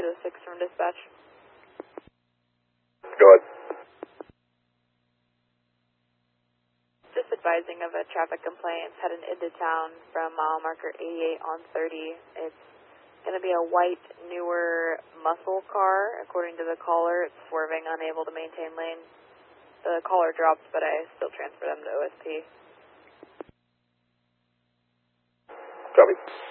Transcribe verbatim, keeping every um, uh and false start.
eight oh six from dispatch. Go ahead. Just advising of a traffic complaint heading into town from mile marker eighty-eight on thirty. It's going to be a white, newer muscle car. According to the caller, it's swerving, unable to maintain lane. The caller dropped, but I still transfer them to O S P. Copy.